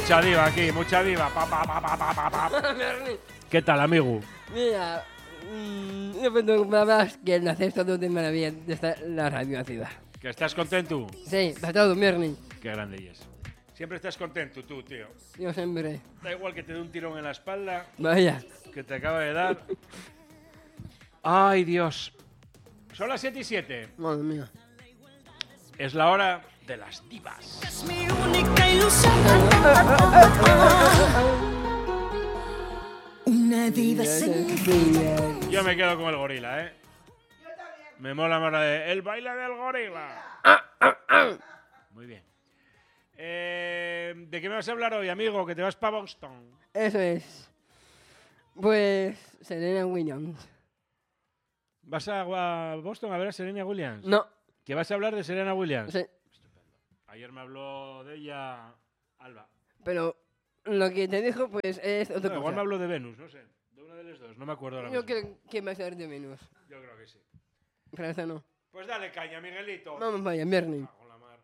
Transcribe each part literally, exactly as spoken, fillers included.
mucha diva aquí, mucha diva. Pa, pa, pa, pa, pa, pa, pa. ¿Qué tal, amigo? Mira, mmm, yo pensé más que el hacer todo de maravilla de esta, la radio ciudad. ¿Que estás contento? Sí, para todo, Mirni. Qué grande es. Siempre estás contento tú, tío. Yo siempre. Da igual que te dé un tirón en la espalda. Vaya. Que te acaba de dar. Ay, Dios. Son las siete y siete. Madre mía. Es la hora de las divas. Es mi única ilusión. Una diva sentida. Yo me quedo con el gorila, ¿eh? Yo también. Me mola más la de el baile del gorila. Muy bien. Eh, ¿De qué me vas a hablar hoy, amigo? Que te vas para Boston. Eso es. Pues Serena Williams. ¿Vas a Boston a ver a Serena Williams? No. ¿Que vas a hablar de Serena Williams? Sí. Estupendo. Ayer me habló de ella Alba. Pero lo que te dijo, pues es otra No, cosa. igual me habló de Venus, no sé. De una de las dos, no me acuerdo ahora Yo mismo. creo que va a ser de menos. Yo creo que sí. Pero esta no. Pues dale caña, Miguelito. Vamos vaya, Mirni. Ah, con la mar.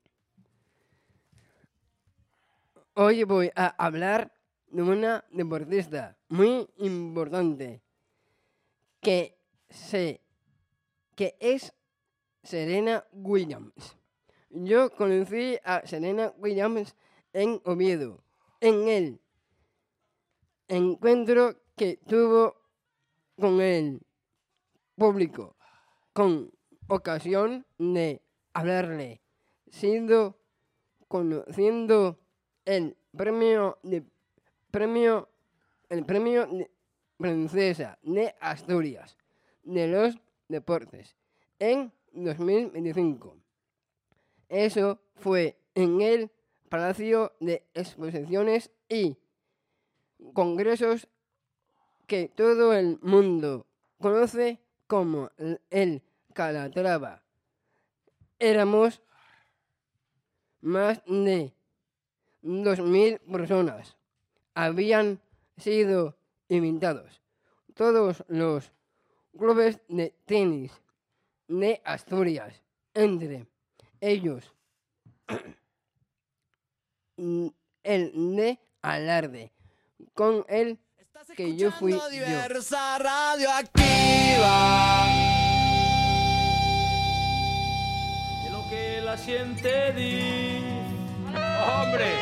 Hoy voy a hablar de una deportista muy importante que se que es Serena Williams. Yo conocí a Serena Williams en Oviedo, en el encuentro que tuvo con el público, con ocasión de hablarle, siendo conociendo el premio de premio el premio de princesa de Asturias de los deportes en dos mil veinticinco. Eso fue en el Palacio de Exposiciones y Congresos que todo el mundo conoce como el Calatrava. Éramos más de dos mil personas. Habían sido invitados todos los clubes de tenis de Asturias, entre ellos el de Alarde, con el que yo fui yo. Diversa radioactiva. De lo que la siente dice. ¡Hombre!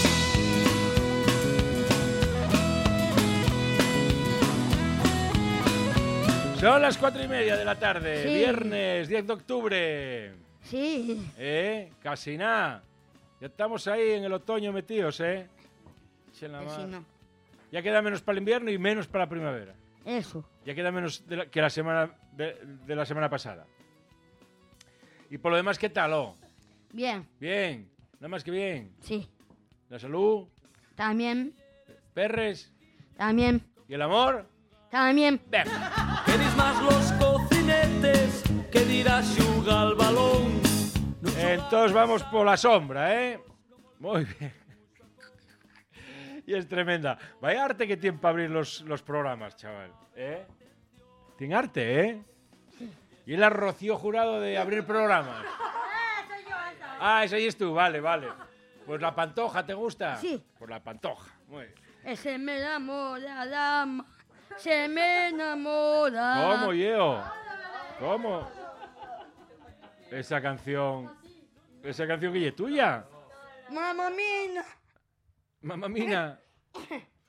Son las cuatro y media de la tarde, Sí. viernes diez de octubre. Sí, ¿Eh? Casi nada. Ya estamos ahí en el otoño metidos, ¿eh? Che la pues mar. sí, no. Ya queda menos para el invierno y menos para la primavera. Eso. Ya queda menos de la- que la semana de, de la semana pasada. Y por lo demás, ¿qué tal? Oh? Bien, Bien, nada más que bien. sí. La salud, También, perres también, y el amor. también. Ven. Queréis más los cocinetes que dirá xuga al balón. Entonces vamos por la sombra, ¿eh? Muy bien. Y es tremenda. Vaya arte que tiene para abrir los, los programas, chaval. ¿Eh? Tiene arte, ¿eh? Y el Rocío Jurado de abrir programas. Ah, esa ahí es tú, vale, vale. Pues la Pantoja, ¿te gusta? Sí. Pues la Pantoja. Muy bien. Se me enamora la ma- se me enamora. ¿Cómo, Yeo? ¿Cómo? Esa canción... Esa canción que es tuya. Mamá mía. Mamá mía.